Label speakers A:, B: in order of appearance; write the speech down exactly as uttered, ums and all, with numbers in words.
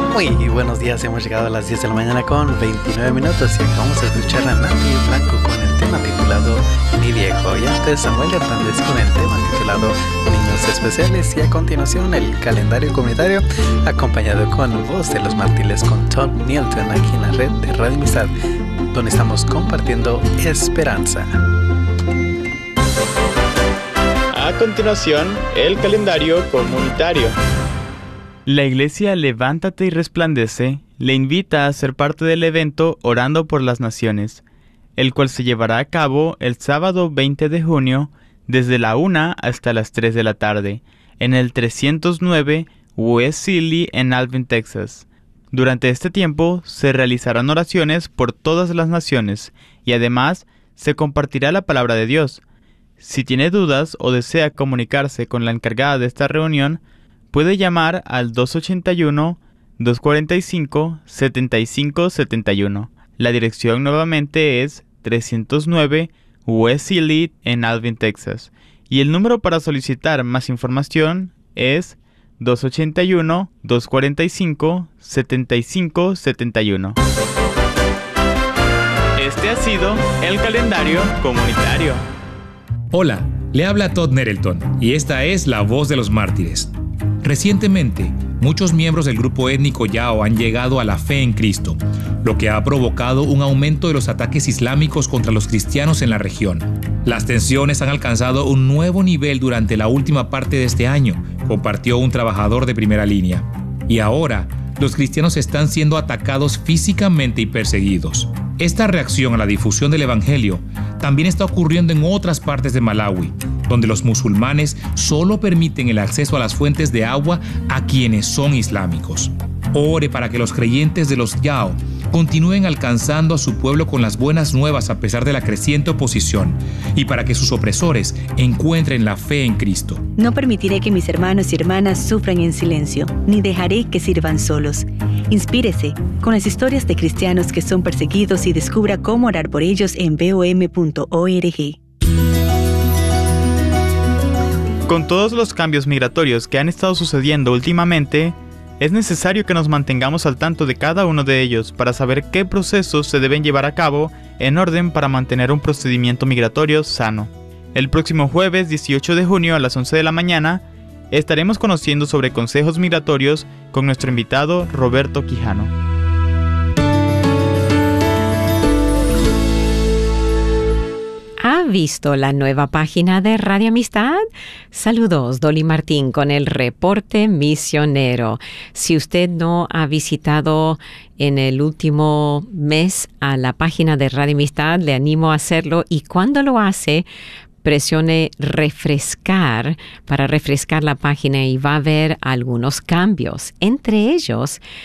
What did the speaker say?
A: Muy buenos días, hemos llegado a las diez de la mañana con veintinueve minutos y acabamos de escuchar a Nati Blanco con el tema titulado Mi Viejo, y antes Samuel Hernández con el tema titulado Niños Especiales, y a continuación el calendario comunitario acompañado con Voz de los Mártires con Todd Newton aquí en la red de Radio Amistad, donde estamos compartiendo esperanza.
B: A continuación, el calendario comunitario.
C: La iglesia Levántate y Resplandece le invita a ser parte del evento Orando por las Naciones, el cual se llevará a cabo el sábado veinte de junio desde la una hasta las tres de la tarde en el trescientos nueve West Sealy en Alvin, Texas. Durante este tiempo se realizarán oraciones por todas las naciones y además se compartirá la palabra de Dios. Si tiene dudas o desea comunicarse con la encargada de esta reunión, puede llamar al dos ochenta y uno, dos cuarenta y cinco, setenta y cinco setenta y uno. La dirección nuevamente es trescientos nueve West Sealy en Alvin, Texas. Y el número para solicitar más información es dos ochenta y uno, dos cuarenta y cinco, setenta y cinco setenta y uno. Este ha sido el calendario comunitario.
D: Hola, le habla Todd Nettleton y esta es La Voz de los Mártires. Recientemente, muchos miembros del grupo étnico Yao han llegado a la fe en Cristo, lo que ha provocado un aumento de los ataques islámicos contra los cristianos en la región. Las tensiones han alcanzado un nuevo nivel durante la última parte de este año, compartió un trabajador de primera línea. Y ahora, los cristianos están siendo atacados físicamente y perseguidos. Esta reacción a la difusión del Evangelio también está ocurriendo en otras partes de Malawi, donde los musulmanes solo permiten el acceso a las fuentes de agua a quienes son islámicos. Ore para que los creyentes de los Yao continúen alcanzando a su pueblo con las buenas nuevas a pesar de la creciente oposición, y para que sus opresores encuentren la fe en Cristo.
E: No permitiré que mis hermanos y hermanas sufran en silencio, ni dejaré que sirvan solos. Inspírese con las historias de cristianos que son perseguidos y descubra cómo orar por ellos en b o m punto org.
C: Con todos los cambios migratorios que han estado sucediendo últimamente, es necesario que nos mantengamos al tanto de cada uno de ellos para saber qué procesos se deben llevar a cabo en orden para mantener un procedimiento migratorio sano. El próximo jueves dieciocho de junio a las once de la mañana estaremos conociendo sobre consejos migratorios con nuestro invitado Roberto Quijano.
F: ¿Ha visto la nueva página de Radio Amistad? Saludos, Dolly Martín con el reporte misionero. Si usted no ha visitado en el último mes a la página de Radio Amistad, le animo a hacerlo, y cuando lo hace, presione refrescar para refrescar la página y va a ver algunos cambios. Entre ellos,